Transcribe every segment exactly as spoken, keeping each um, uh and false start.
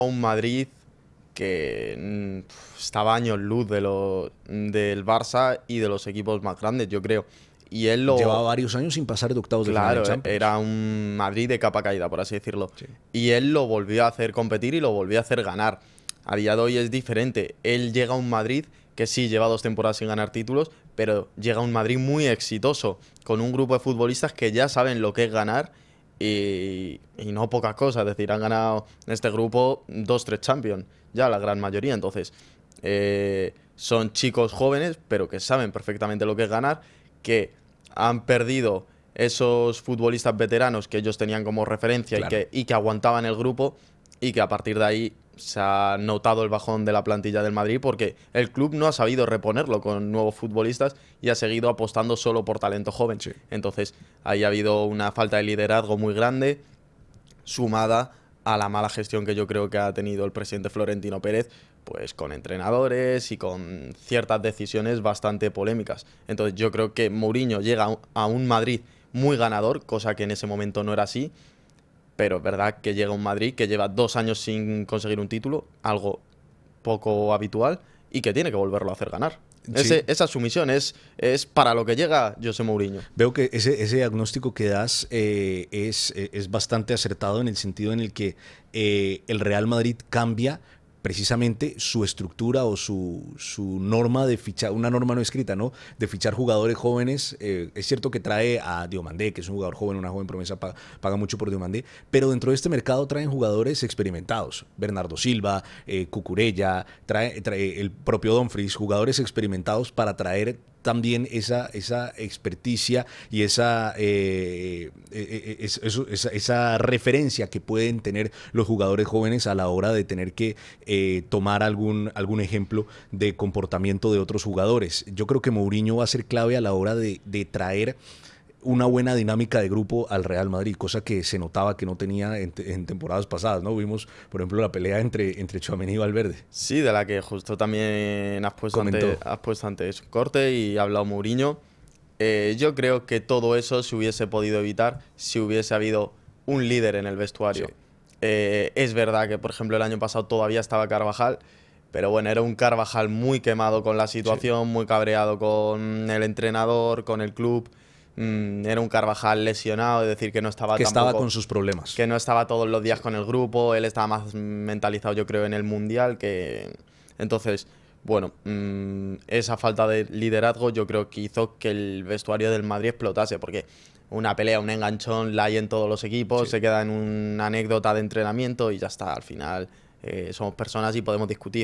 un Madrid que mm, estaba a años luz de lo, del Barça y de los equipos más grandes, yo creo. Y él lo... Llevaba varios años sin pasar de octavos de final Claro, en Champions. era un Madrid de capa caída, por así decirlo. Sí. Y él lo volvió a hacer competir y lo volvió a hacer ganar. A día de hoy es diferente. Él llega a un Madrid que sí lleva dos temporadas sin ganar títulos, pero llega a un Madrid muy exitoso, con un grupo de futbolistas que ya saben lo que es ganar y, y no pocas cosas. Es decir, han ganado en este grupo dos, tres Champions, ya la gran mayoría. Entonces, eh, son chicos jóvenes, pero que saben perfectamente lo que es ganar, que han perdido esos futbolistas veteranos que ellos tenían como referencia, Claro. y, que, y que aguantaban el grupo, y que a partir de ahí se ha notado el bajón de la plantilla del Madrid porque el club no ha sabido reponerlo con nuevos futbolistas y ha seguido apostando solo por talento joven. Sí. Entonces ahí ha habido una falta de liderazgo muy grande, sumada a la mala gestión que yo creo que ha tenido el presidente Florentino Pérez, pues con entrenadores y con ciertas decisiones bastante polémicas. Entonces yo creo que Mourinho llega a un Madrid muy ganador, cosa que en ese momento no era así, pero es verdad que llega un Madrid que lleva dos años sin conseguir un título, algo poco habitual, y que tiene que volverlo a hacer ganar. Sí. Ese, esa es su misión, es, es para lo que llega José Mourinho. Veo que ese, ese diagnóstico que das eh, es, es bastante acertado en el sentido en el que eh, el Real Madrid cambia precisamente su estructura o su, su norma de fichar, una norma no escrita, ¿no? De fichar jugadores jóvenes. Eh, es cierto que trae a Diomandé, que es un jugador joven, una joven promesa, paga, paga mucho por Diomandé, pero dentro de este mercado traen jugadores experimentados. Bernardo Silva, eh, Cucurella, trae, trae el propio Dumfries, jugadores experimentados para traer también esa, esa experticia y esa, eh, eh, es, eso, esa, esa referencia que pueden tener los jugadores jóvenes a la hora de tener que eh, tomar algún, algún ejemplo de comportamiento de otros jugadores. Yo creo que Mourinho va a ser clave a la hora de, de traer una buena dinámica de grupo al Real Madrid, cosa que se notaba que no tenía en, te en temporadas pasadas, ¿no? Vimos, por ejemplo, la pelea entre, entre Tchouaméni y Valverde. Sí, de la que justo también has puesto, antes, has puesto antes un corte y ha hablado Mourinho. Eh, yo creo que todo eso se hubiese podido evitar si hubiese habido un líder en el vestuario. Sí. Eh, es verdad que, por ejemplo, el año pasado todavía estaba Carvajal, pero bueno, era un Carvajal muy quemado con la situación, sí. muy cabreado con el entrenador, con el club. Mm, era un Carvajal lesionado, es decir, que no estaba que tampoco, estaba con sus problemas, que no estaba todos los días sí. con el grupo. Él estaba más mentalizado, yo creo, en el Mundial, que entonces, bueno, mmm, esa falta de liderazgo yo creo que hizo que el vestuario del Madrid explotase, porque una pelea, un enganchón la hay en todos los equipos, sí. se queda en una anécdota de entrenamiento y ya está. Al final eh, somos personas y podemos discutir,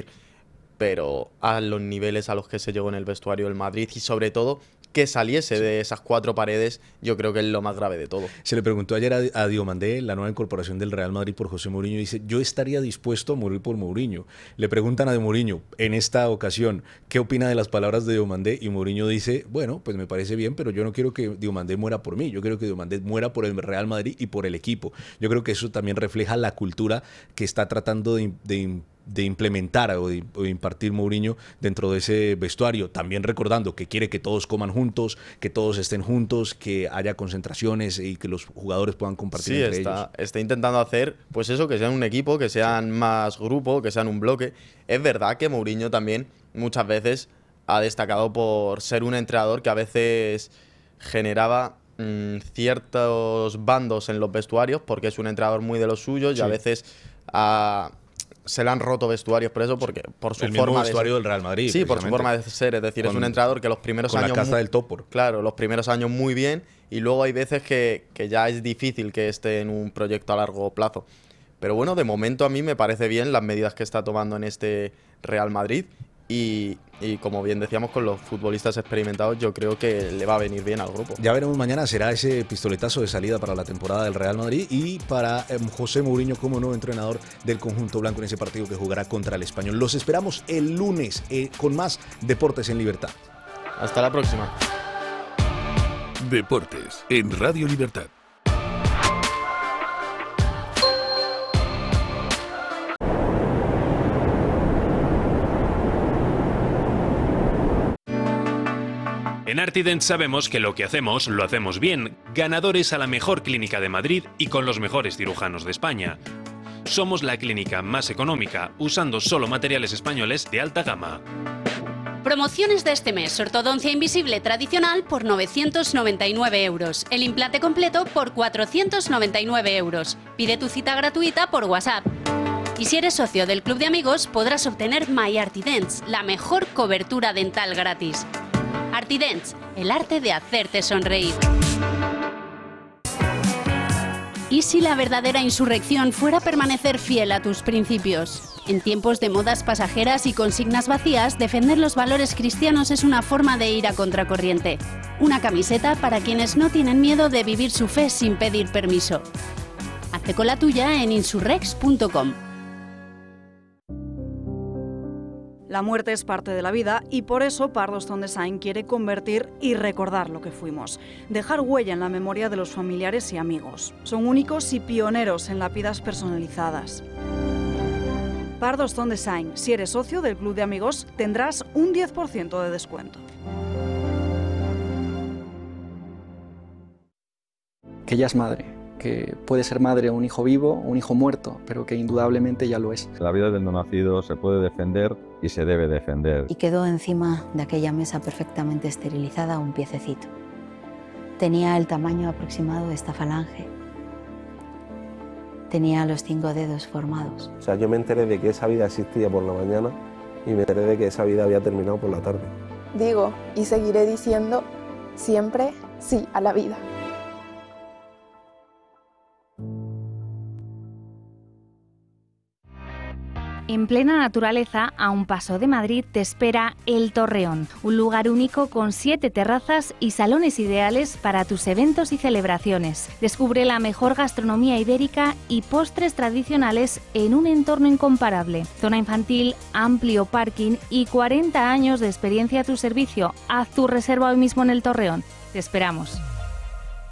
pero a los niveles a los que se llegó en el vestuario del Madrid, y sobre todo que saliese sí. de esas cuatro paredes, yo creo que es lo más grave de todo. Se le preguntó ayer a, a Diomandé, la nueva incorporación del Real Madrid por José Mourinho, y dice, yo estaría dispuesto a morir por Mourinho. Le preguntan a Mourinho en esta ocasión, ¿qué opina de las palabras de Diomandé? Y Mourinho dice, bueno, pues me parece bien, pero yo no quiero que Diomandé muera por mí, yo quiero que Diomandé muera por el Real Madrid y por el equipo. Yo creo que eso también refleja la cultura que está tratando de, de de implementar o de, o de impartir Mourinho dentro de ese vestuario, también recordando que quiere que todos coman juntos, que todos estén juntos, que haya concentraciones y que los jugadores puedan compartir sí, entre está, ellos. está intentando hacer pues eso, que sean un equipo, que sean sí. más grupo, que sean un bloque. Es verdad que Mourinho también muchas veces ha destacado por ser un entrenador que a veces generaba mmm, ciertos bandos en los vestuarios, porque es un entrenador muy de los suyos sí. y a veces ha... se le han roto vestuarios por eso, porque por su el forma mismo de vestuario del Real Madrid. Sí, por su forma de ser, es decir, con, es un entrenador que los primeros con años la casa muy, del Topor. Claro, los primeros años muy bien, y luego hay veces que, que ya es difícil que esté en un proyecto a largo plazo. Pero bueno, de momento a mí me parece bien las medidas que está tomando en este Real Madrid, y, y como bien decíamos, con los futbolistas experimentados yo creo que le va a venir bien al grupo. Ya veremos mañana, será ese pistoletazo de salida para la temporada del Real Madrid y para eh, José Mourinho como nuevo entrenador del conjunto blanco en ese partido que jugará contra el Español. Los esperamos el lunes eh, con más Deportes en Libertad. Hasta la próxima. Deportes en Radio Libertad. En Artident sabemos que lo que hacemos, lo hacemos bien, ganadores a la mejor clínica de Madrid y con los mejores cirujanos de España. Somos la clínica más económica, usando solo materiales españoles de alta gama. Promociones de este mes: ortodoncia invisible tradicional por novecientos noventa y nueve euros, el implante completo por cuatrocientos noventa y nueve euros. Pide tu cita gratuita por WhatsApp. Y si eres socio del Club de Amigos, podrás obtener My Artidents, la mejor cobertura dental gratis. Artidents, el arte de hacerte sonreír. ¿Y si la verdadera insurrección fuera permanecer fiel a tus principios? En tiempos de modas pasajeras y consignas vacías, defender los valores cristianos es una forma de ir a contracorriente. Una camiseta para quienes no tienen miedo de vivir su fe sin pedir permiso. Hazte con la tuya en insurrex punto com. La muerte es parte de la vida y por eso Pardos Design quiere convertir y recordar lo que fuimos. Dejar huella en la memoria de los familiares y amigos. Son únicos y pioneros en lápidas personalizadas. Pardos Design. Si eres socio del Club de Amigos, tendrás un diez por ciento de descuento. Que ella es madre. Que puede ser madre un hijo vivo, un hijo muerto, pero que indudablemente ya lo es. La vida del no nacido se puede defender y se debe defender. Y quedó encima de aquella mesa perfectamente esterilizada un piececito. Tenía el tamaño aproximado de esta falange. Tenía los cinco dedos formados. O sea, yo me enteré de que esa vida existía por la mañana y me enteré de que esa vida había terminado por la tarde. Digo y seguiré diciendo siempre sí a la vida. En plena naturaleza, a un paso de Madrid, te espera El Torreón, un lugar único con siete terrazas y salones ideales para tus eventos y celebraciones. Descubre la mejor gastronomía ibérica y postres tradicionales en un entorno incomparable. Zona infantil, amplio parking y cuarenta años de experiencia a tu servicio. Haz tu reserva hoy mismo en El Torreón. Te esperamos.